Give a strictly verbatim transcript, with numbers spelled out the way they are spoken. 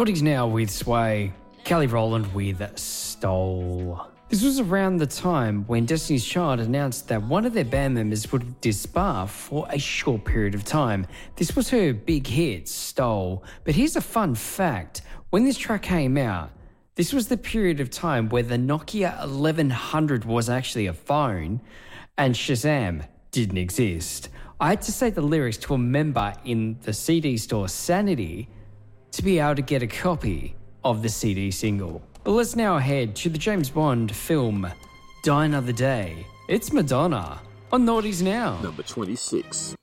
Naughty's Now with Sway, Kelly Rowland with Stole. This was around the time when Destiny's Child announced that one of their band members would disbar for a short period of time. This was her big hit, Stole. But here's a fun fact. When this track came out, this was the period of time where the Nokia eleven hundred was actually a phone and Shazam didn't exist. I had to say the lyrics to a member in the C D store Sanity to be able to get a copy of the C D single. But let's now head to the James Bond film Die Another Day. It's Madonna on Naughty's Now. Number twenty-six.